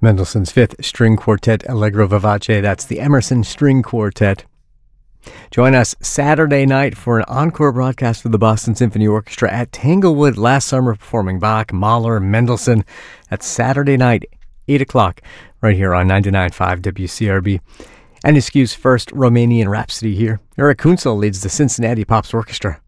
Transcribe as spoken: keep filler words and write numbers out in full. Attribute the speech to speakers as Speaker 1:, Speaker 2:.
Speaker 1: Mendelssohn's Fifth String Quartet Allegro Vivace. That's the Emerson String Quartet. Join us Saturday night for an encore broadcast of the Boston Symphony Orchestra at Tanglewood last summer, performing Bach, Mahler, Mendelssohn. That's Saturday night, eight o'clock, right here on ninety-nine point five W C R B. And excuse first Romanian Rhapsody here. Eric Kunzel leads the Cincinnati Pops Orchestra.